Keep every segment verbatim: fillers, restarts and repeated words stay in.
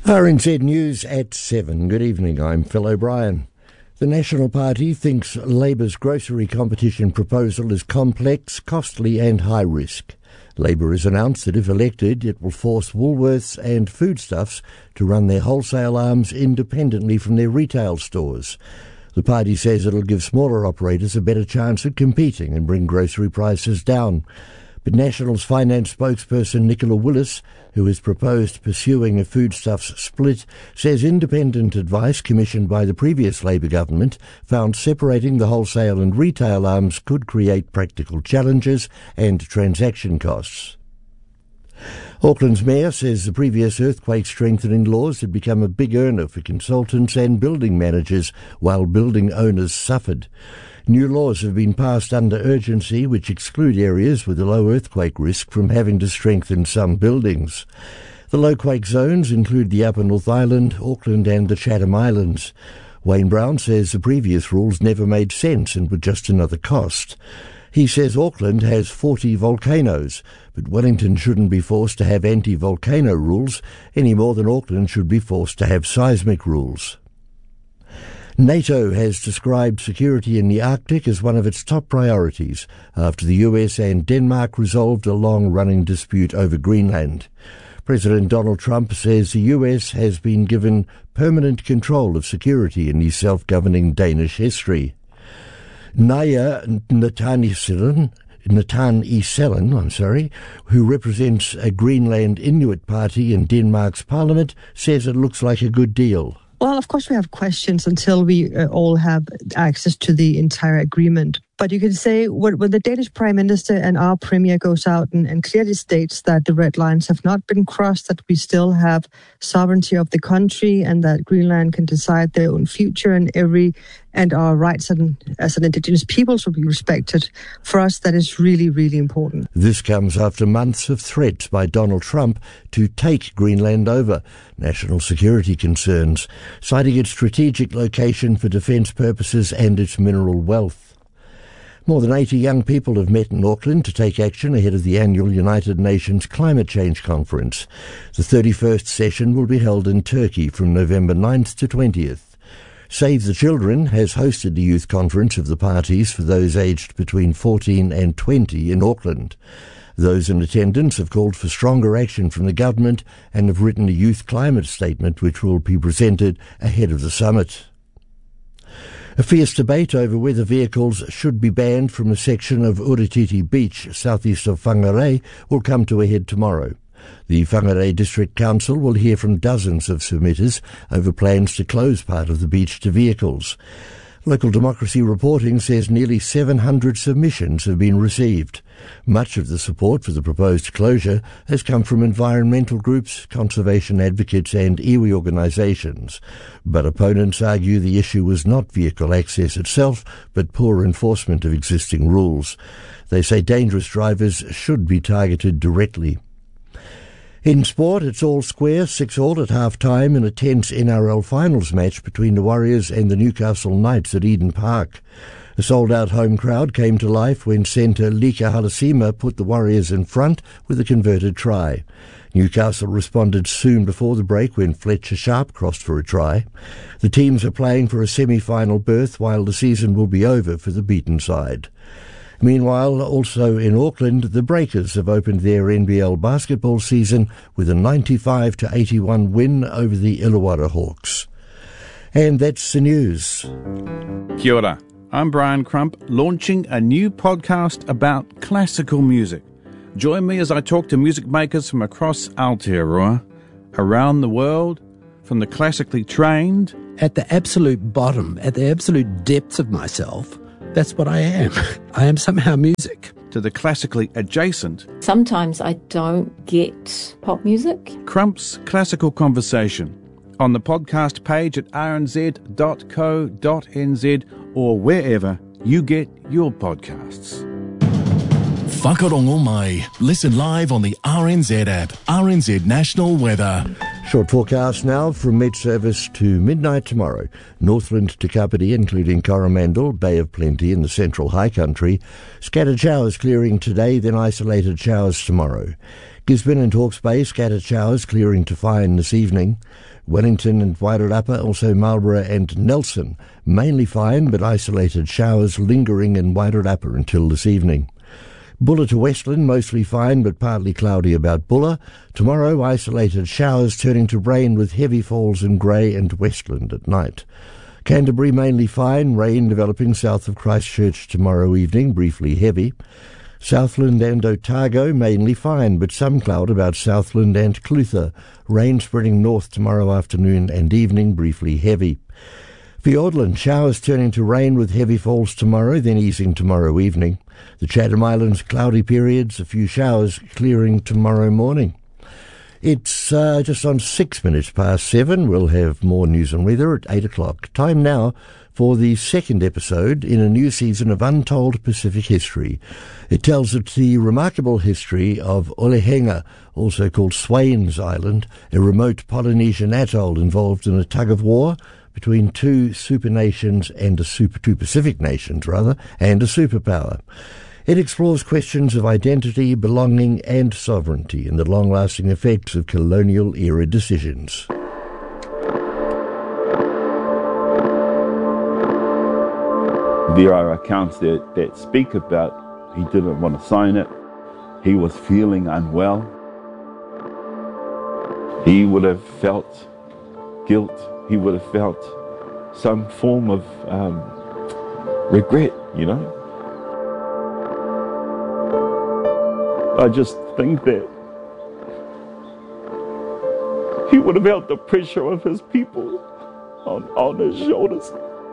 R N Z News at seven. Good evening, I'm Phil O'Brien. The National Party thinks Labour's grocery competition proposal is complex, costly and high risk. Labour has announced that if elected, it will force Woolworths and Foodstuffs to run their wholesale arms independently from their retail stores. The party says it'll give smaller operators a better chance at competing and bring grocery prices down. But National's finance spokesperson Nicola Willis, who has proposed pursuing a foodstuffs split, says independent advice commissioned by the previous Labour government found separating the wholesale and retail arms could create practical challenges and transaction costs. Auckland's mayor says the previous earthquake strengthening laws had become a big earner for consultants and building managers while building owners suffered. New laws have been passed under urgency which exclude areas with a low earthquake risk from having to strengthen some buildings. The low-quake zones include the Upper North Island, Auckland and the Chatham Islands. Wayne Brown says the previous rules never made sense and were just another cost. He says Auckland has forty volcanoes, but Wellington shouldn't be forced to have anti-volcano rules any more than Auckland should be forced to have seismic rules. NATO has described security in the Arctic as one of its top priorities after the U S and Denmark resolved a long-running dispute over Greenland. President Donald Trump says the U S has been given permanent control of security in the self-governing Danish history. Naya Nathan-Iselen, Nathan-Iselen, I'm sorry, who represents a Greenland Inuit party in Denmark's parliament, says it looks like a good deal. Well, of course, we have questions until we uh, all have access to the entire agreement. But you can say when, when the Danish Prime Minister and our Premier goes out and, and clearly states that the red lines have not been crossed, that we still have sovereignty of the country and that Greenland can decide their own future and every and our rights and, as an indigenous people should be respected. For us, that is really, really important. This comes after months of threats by Donald Trump to take Greenland over national security concerns, citing its strategic location for defence purposes and its mineral wealth. More than eighty young people have met in Auckland to take action ahead of the annual United Nations Climate Change Conference. The thirty-first session will be held in Turkey from November ninth to twentieth. Save the Children has hosted the youth conference of the parties for those aged between fourteen and twenty in Auckland. Those in attendance have called for stronger action from the government and have written a youth climate statement which will be presented ahead of the summit. A fierce debate over whether vehicles should be banned from a section of Urititi Beach, southeast of Whangarei, will come to a head tomorrow. The Whangarei District Council will hear from dozens of submitters over plans to close part of the beach to vehicles. Local Democracy Reporting says nearly seven hundred submissions have been received. Much of the support for the proposed closure has come from environmental groups, conservation advocates and iwi organisations. But opponents argue the issue was not vehicle access itself, but poor enforcement of existing rules. They say dangerous drivers should be targeted directly. In sport, it's all square, six all at half-time in a tense N R L finals match between the Warriors and the Newcastle Knights at Eden Park. A sold-out home crowd came to life when centre Lika Halasima put the Warriors in front with a converted try. Newcastle responded soon before the break when Fletcher Sharp crossed for a try. The teams are playing for a semi-final berth while the season will be over for the beaten side. Meanwhile, also in Auckland, the Breakers have opened their N B L basketball season with a ninety-five to eighty-one win over the Illawarra Hawks. And that's the news. Kia ora. I'm Brian Crump, launching a new podcast about classical music. Join me as I talk to music makers from across Aotearoa, around the world, from the classically trained. At the absolute bottom, at the absolute depths of myself, that's what I am. I am somehow music. To the classically adjacent. Sometimes I don't get pop music. Crump's Classical Conversation on the podcast page at r n z dot co dot n z or wherever you get your podcasts. Whakarongo mai. Listen live on the R N Z app. R N Z National Weather. Short forecast now from mid service to midnight tomorrow. Northland to Kapiti, including Coromandel, Bay of Plenty in the central high country. Scattered showers clearing today, then isolated showers tomorrow. Gisborne and Hawke's Bay, scattered showers clearing to fine this evening. Wellington and Wairarapa, also Marlborough and Nelson, mainly fine but isolated showers lingering in Wairarapa until this evening. Bulla to Westland, mostly fine but partly cloudy about Bulla. Tomorrow, isolated showers turning to rain with heavy falls in Grey and Westland at night. Canterbury, mainly fine, rain developing south of Christchurch tomorrow evening, briefly heavy. Southland and Otago, mainly fine, but some cloud about Southland and Clutha. Rain spreading north tomorrow afternoon and evening, briefly heavy. Fiordland, showers turning to rain with heavy falls tomorrow, then easing tomorrow evening. The Chatham Islands, cloudy periods, a few showers clearing tomorrow morning. It's uh, just on six minutes past seven. We'll have more news and weather at eight o'clock. Time now for the second episode in a new season of Untold Pacific History. It tells us the remarkable history of Olehenga, also called Swains Island, a remote Polynesian atoll involved in a tug-of-war between two super nations and a super, two Pacific nations rather, and a superpower. It explores questions of identity, belonging and sovereignty and the long-lasting effects of colonial-era decisions. There are accounts that, that speak about he didn't want to sign it, he was feeling unwell, he would have felt guilt, he would have felt some form of um, regret, you know. I just think that he would have felt the pressure of his people on, on his shoulders.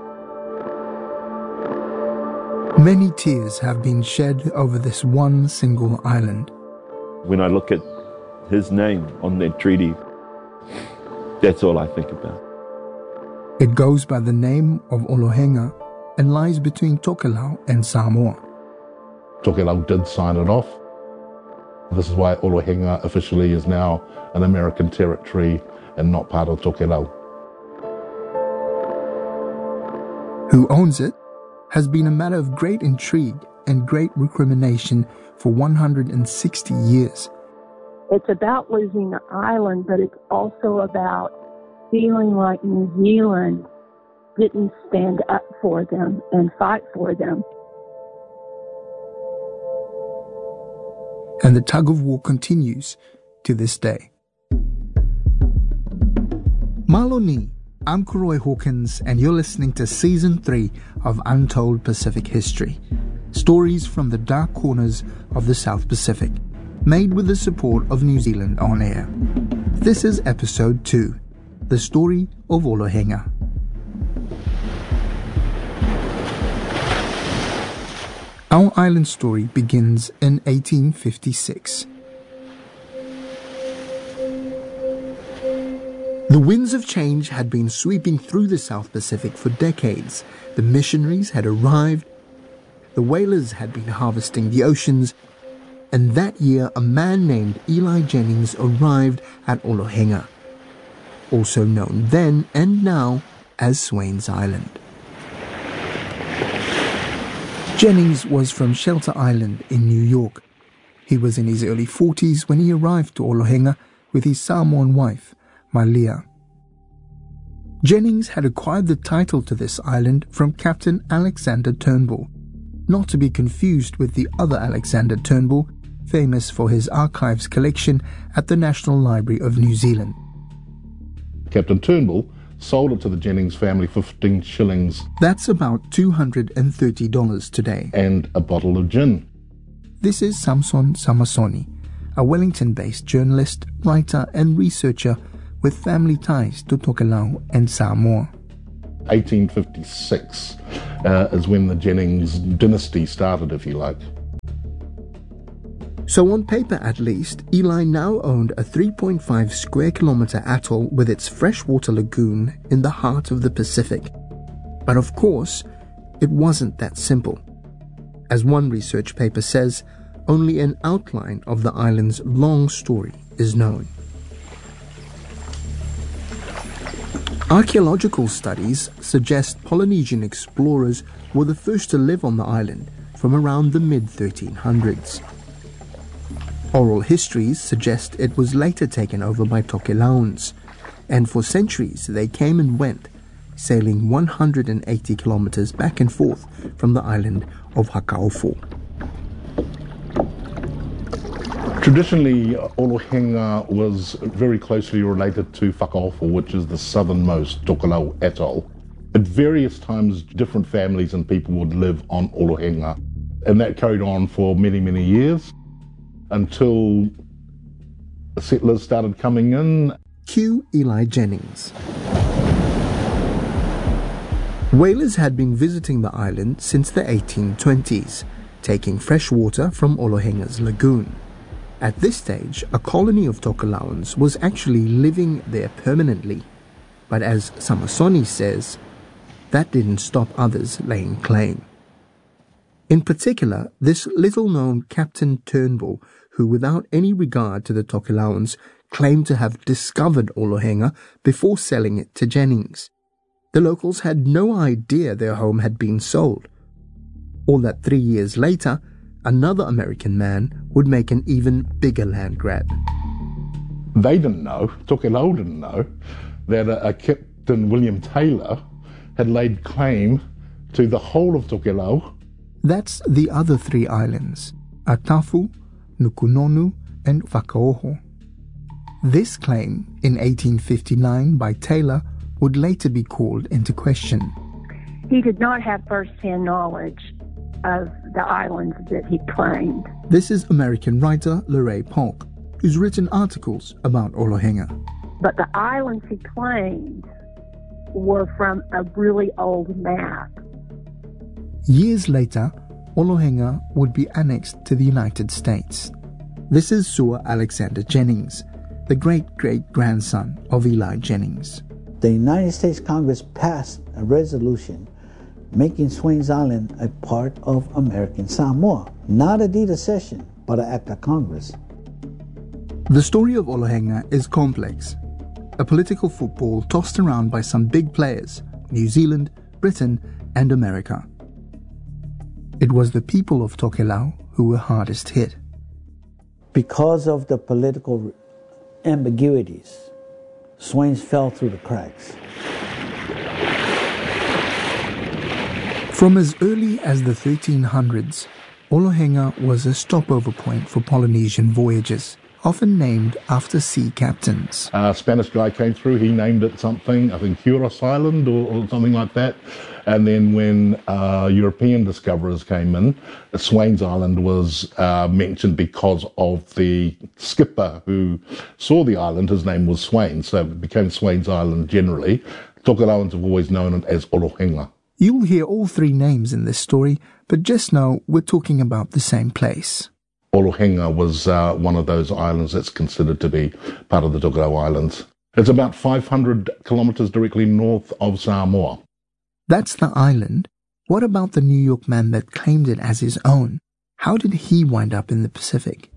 Many tears have been shed over this one single island. When I look at his name on that treaty, that's all I think about. It goes by the name of Olohenga and lies between Tokelau and Samoa. Tokelau did sign it off. This is why Olohenga officially is now an American territory and not part of Tokelau. Who owns it has been a matter of great intrigue and great recrimination for one hundred sixty years. It's about losing the island, but it's also about feeling like New Zealand didn't stand up for them and fight for them. And the tug-of-war continues to this day. Maloni, I'm Koroi Hawkins, and you're listening to Season three of Untold Pacific History. Stories from the dark corners of the South Pacific, made with the support of New Zealand On Air. This is Episode two, The Story of Olohenga. Our island story begins in eighteen fifty-six. The winds of change had been sweeping through the South Pacific for decades. The missionaries had arrived, the whalers had been harvesting the oceans, and that year a man named Eli Jennings arrived at Olohenga, also known then and now as Swains Island. Jennings was from Shelter Island in New York. He was in his early forties when he arrived to Olohenga with his Samoan wife, Malia. Jennings had acquired the title to this island from Captain Alexander Turnbull, not to be confused with the other Alexander Turnbull, famous for his archives collection at the National Library of New Zealand. Captain Turnbull sold it to the Jennings family for fifteen shillings. That's about two hundred thirty dollars today. And a bottle of gin. This is Samson Samasoni, a Wellington-based journalist, writer and researcher with family ties to Tokelau and Samoa. eighteen fifty-six uh, is when the Jennings dynasty started, if you like. So on paper at least, Eli now owned a three point five square kilometre atoll with its freshwater lagoon in the heart of the Pacific. But of course, it wasn't that simple. As one research paper says, only an outline of the island's long story is known. Archaeological studies suggest Polynesian explorers were the first to live on the island from around the mid thirteen hundreds. Oral histories suggest it was later taken over by Tokelauans, and for centuries they came and went, sailing one hundred eighty kilometers back and forth from the island of Hakaofo. Traditionally, Olohenga was very closely related to Whakaofo, which is the southernmost Tokelau atoll. At various times, different families and people would live on Olohenga, and that carried on for many, many years until the settlers started coming in. Cue Eli Jennings. Whalers had been visiting the island since the eighteen twenties, taking fresh water from Olohenga's lagoon. At this stage, a colony of Tokelauans was actually living there permanently. But as Samasoni says, that didn't stop others laying claim. In particular, this little-known Captain Turnbull, who without any regard to the Tokelauans claimed to have discovered Olohenga before selling it to Jennings. The locals had no idea their home had been sold, or that three years later, another American man would make an even bigger land grab. They didn't know, Tokelau didn't know, that a, a Captain William Taylor had laid claim to the whole of Tokelau. That's the other three islands, Atafu, Nukunonu, and Whakaoho. This claim, in eighteen fifty-nine by Taylor, would later be called into question. He did not have first-hand knowledge of the islands that he claimed. This is American writer Luray Polk, who's written articles about Olohenga. But the islands he claimed were from a really old map. Years later, Olohenga would be annexed to the United States. This is Sua Alexander Jennings, the great-great-grandson of Eli Jennings. The United States Congress passed a resolution making Swains Island a part of American Samoa. Not a deed of cession, but an act of Congress. The story of Olohenga is complex. A political football tossed around by some big players, New Zealand, Britain, and America. It was the people of Tokelau who were hardest hit. Because of the political ambiguities, Swains fell through the cracks. From as early as the thirteen hundreds, Olohenga was a stopover point for Polynesian voyages, often named after sea captains. A Spanish guy came through, he named it something, I think Curos Island or, or something like that. And then when uh, European discoverers came in, Swains Island was uh, mentioned because of the skipper who saw the island. His name was Swain, so it became Swains Island generally. Tokelauans have always known it as Olohenga. You'll hear all three names in this story, but just know we're talking about the same place. Olohenga was uh, one of those islands that's considered to be part of the Tokelau Islands. It's about five hundred kilometres directly north of Samoa. That's the island. What about the New York man that claimed it as his own? How did he wind up in the Pacific?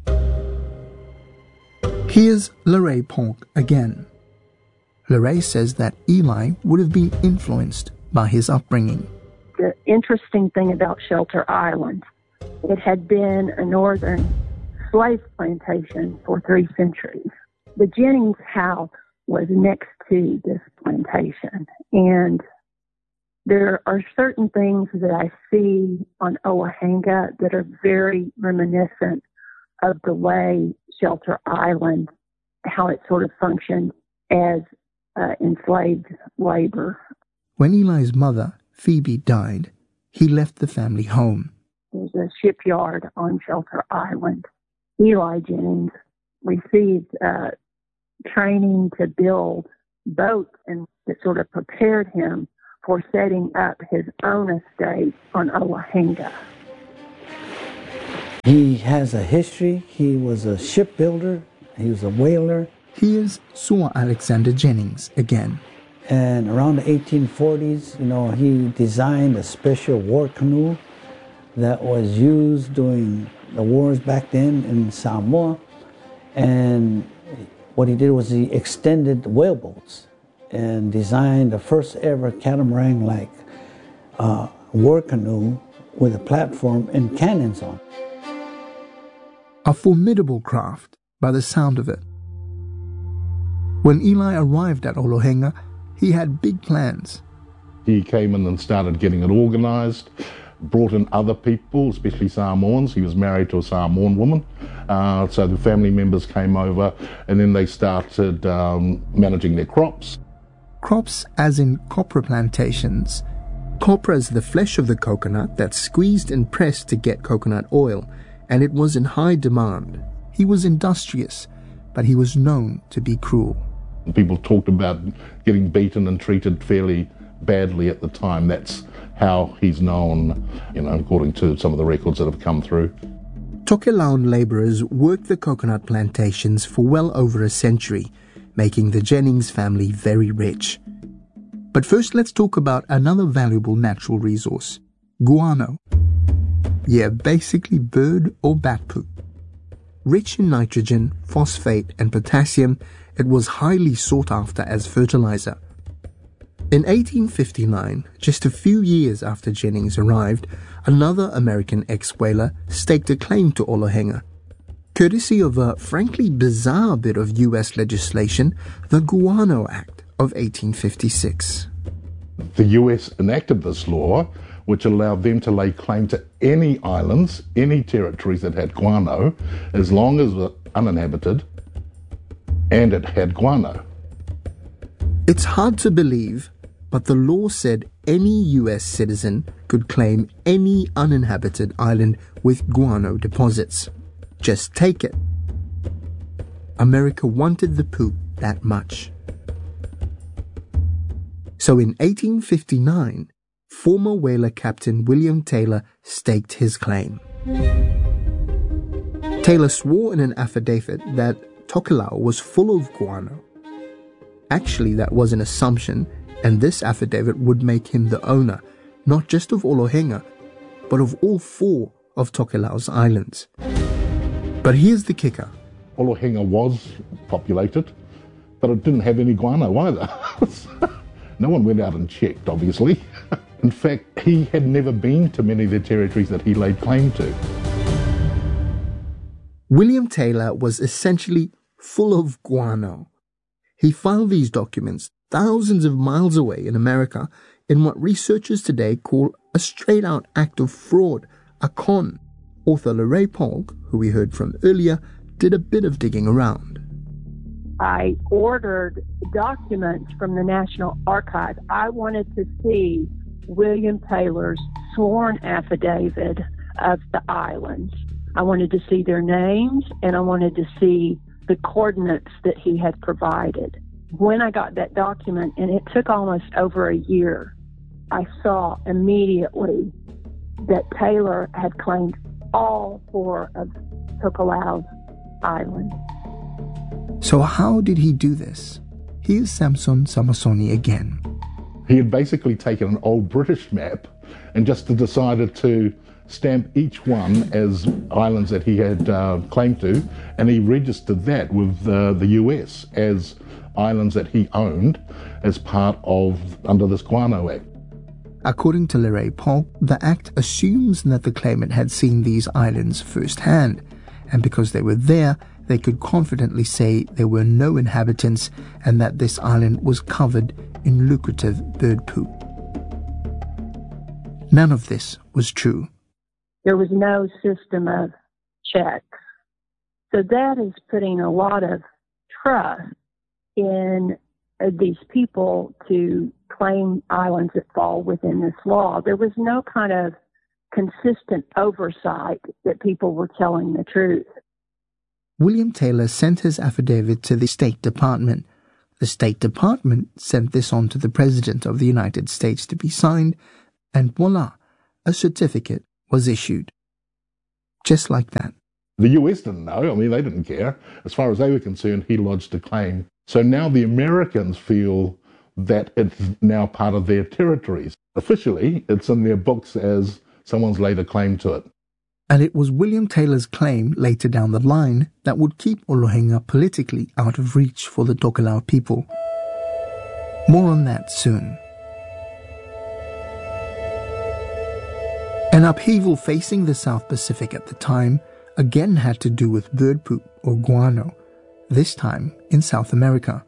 Here's Luray Polk again. Luray says that Eli would have been influenced by his upbringing. The interesting thing about Shelter Island, it had been a northern slave plantation for three centuries. The Jennings house was next to this plantation, and there are certain things that I see on Olohenga that are very reminiscent of the way Shelter Island, how it sort of functioned as uh, enslaved labor. When Eli's mother, Phoebe, died, he left the family home. There's a shipyard on Shelter Island. Eli Jennings received uh, training to build boats, and it sort of prepared him for setting up his own estate on Olohenga. He has a history. He was a shipbuilder. He was a whaler. Here's Sua Alexander Jennings again. And around the eighteen forties, you know, he designed a special war canoe that was used during the wars back then in Samoa. And what he did was he extended whaleboats and designed the first ever catamaran-like uh, war canoe with a platform and cannons on. A formidable craft by the sound of it. When Eli arrived at Olohenga, he had big plans. He came in and started getting it organised, brought in other people, especially Samoans. He was married to a Samoan woman, uh, so the family members came over, and then they started um, managing their crops. Crops as in copra plantations. Copra is the flesh of the coconut that's squeezed and pressed to get coconut oil, and it was in high demand. He was industrious, but he was known to be cruel. People talked about getting beaten and treated fairly badly at the time. That's how he's known, you know, according to some of the records that have come through. Tokelauan labourers worked the coconut plantations for well over a century, making the Jennings family very rich. But first, let's talk about another valuable natural resource, guano. Yeah, basically bird or bat poop. Rich in nitrogen, phosphate and potassium, it was highly sought after as fertilizer. In eighteen fifty-nine, just a few years after Jennings arrived, another American ex-whaler staked a claim to Olohenga. Courtesy of a frankly bizarre bit of U S legislation, the Guano Act of eighteen fifty-six. The U S enacted this law, which allowed them to lay claim to any islands, any territories that had guano, as long as it was uninhabited and it had guano. It's hard to believe, but the law said any U S citizen could claim any uninhabited island with guano deposits. Just take it. America wanted the poop that much. So in eighteen fifty-nine, former whaler captain William Taylor staked his claim. Taylor swore in an affidavit that Tokelau was full of guano. Actually, that was an assumption, and this affidavit would make him the owner, not just of Olohenga, but of all four of Tokelau's islands. But here's the kicker. Olohenga was populated, but it didn't have any guano either. No one went out and checked, obviously. In fact, he had never been to many of the territories that he laid claim to. William Taylor was essentially full of guano. He filed these documents thousands of miles away in America in what researchers today call a straight-out act of fraud, a con. Author Larry Polk, who we heard from earlier, did a bit of digging around. I ordered documents from the National Archives. I wanted to see William Taylor's sworn affidavit of the islands. I wanted to see their names, and I wanted to see the coordinates that he had provided. When I got that document, and it took almost over a year, I saw immediately that Taylor had claimed all four of Tokelau's islands. So how did he do this? Here's Samson Samasoni again. He had basically taken an old British map and just decided to stamp each one as islands that he had uh, claimed to, and he registered that with uh, the U S as islands that he owned as part of, under this Guano Act. According to Larry Polk, the Act assumes that the claimant had seen these islands firsthand, and because they were there, they could confidently say there were no inhabitants and that this island was covered in lucrative bird poop. None of this was true. There was no system of checks. So that is putting a lot of trust in uh, these people to claim islands that fall within this law. There was no kind of consistent oversight that people were telling the truth. William Taylor sent his affidavit to the State Department. The State Department sent this on to the President of the United States to be signed, and voila, a certificate was issued. Just like that. The U S didn't know. I mean, they didn't care. As far as they were concerned, he lodged a claim. So now the Americans feel that it's now part of their territories. Officially, it's in their books as someone's laid a claim to it. And it was William Taylor's claim later down the line that would keep Olohenga politically out of reach for the Tokelau people. More on that soon. An upheaval facing the South Pacific at the time, again had to do with bird poop or guano, this time in South America.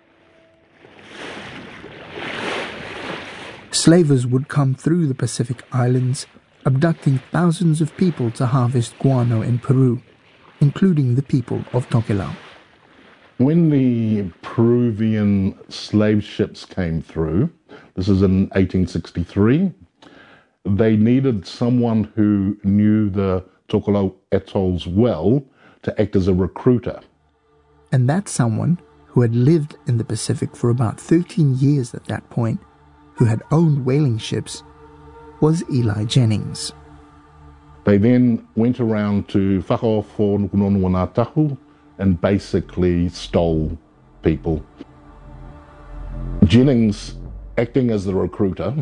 Slavers would come through the Pacific Islands, abducting thousands of people to harvest guano in Peru, including the people of Tokelau. When the Peruvian slave ships came through, this is in eighteen sixty-three, they needed someone who knew the Tokelau atolls well to act as a recruiter. And that someone, who had lived in the Pacific for about thirteen years at that point, who had owned whaling ships, was Eli Jennings. They then went around to Whakaofo Nukunonuanatahu and basically stole people. Jennings, acting as the recruiter,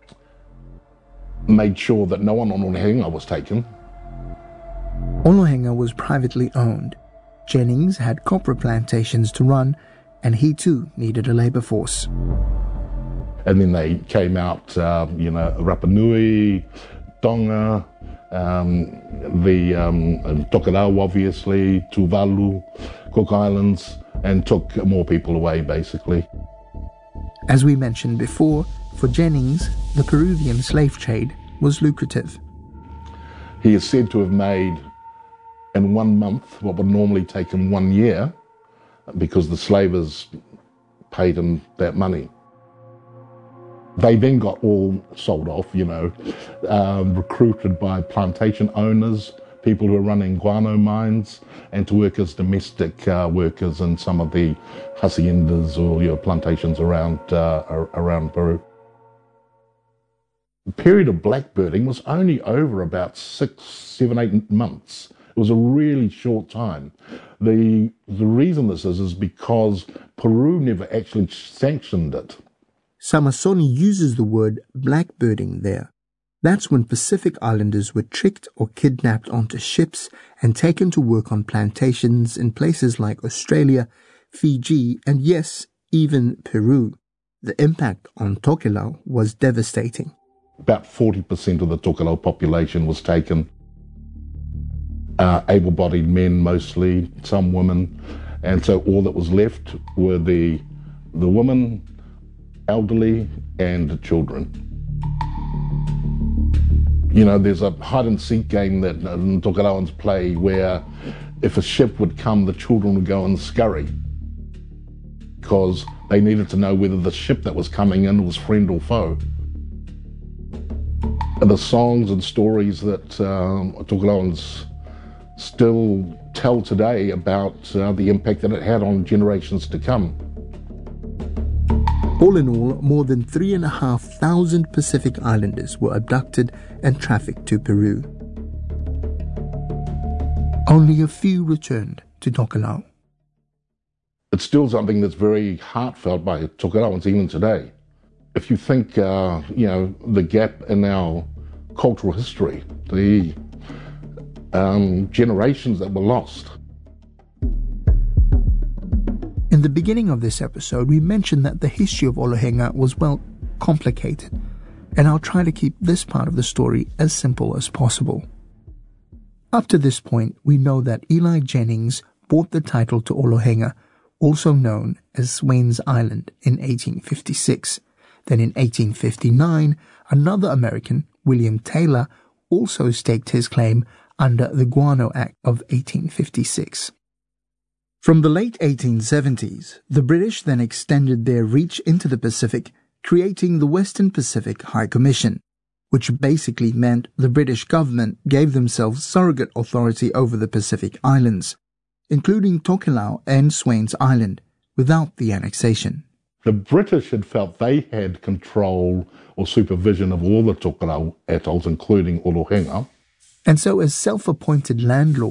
made sure that no one on Olohenga was taken. Olohenga was privately owned. Jennings had copra plantations to run, and he too needed a labour force. And then they came out, uh, you know, Rapa Nui, Tonga, um, the um, Tokelau, obviously, Tuvalu, Cook Islands, and took more people away, basically. As we mentioned before, for Jennings, the Peruvian slave trade was lucrative. He is said to have made, in one month, what would normally take him one year, because the slavers paid him that money. They then got all sold off, you know, um, recruited by plantation owners, people who are running guano mines, and to work as domestic uh, workers in some of the haciendas or you know, plantations around uh, around Peru. The period of blackbirding was only over about six, seven, eight months. It was a really short time. The the reason this is is because Peru never actually sanctioned it. Samasoni uses the word blackbirding there. That's when Pacific Islanders were tricked or kidnapped onto ships and taken to work on plantations in places like Australia, Fiji, and yes, even Peru. The impact on Tokelau was devastating. About forty percent of the Tokelau population was taken. Uh, able-bodied men mostly, some women, and so all that was left were the the women, elderly, and children. You know, there's a hide-and-seek game that uh, Tokelauans play where if a ship would come, the children would go and scurry because they needed to know whether the ship that was coming in was friend or foe. And the songs and stories that um, Tokelauans still tell today about uh, the impact that it had on generations to come. All in all, more than three and a half thousand Pacific Islanders were abducted and trafficked to Peru. Only a few returned to Tokelau. It's still something that's very heartfelt by Tokelauans even today. If you think, uh, you know, the gap in our cultural history, the um, generations that were lost. In the beginning of this episode, we mentioned that the history of Olohenga was, well, complicated, and I'll try to keep this part of the story as simple as possible. Up to this point, we know that Eli Jennings bought the title to Olohenga, also known as Swains Island, in eighteen fifty-six. Then in eighteen fifty-nine, another American, William Taylor, also staked his claim under the Guano Act of eighteen fifty-six. From the late eighteen seventies, the British then extended their reach into the Pacific, creating the Western Pacific High Commission, which basically meant the British government gave themselves surrogate authority over the Pacific Islands, including Tokelau and Swains Island, without the annexation. The British had felt they had control or supervision of all the Tokelau atolls, including Olohenga. And so as self-appointed landlords,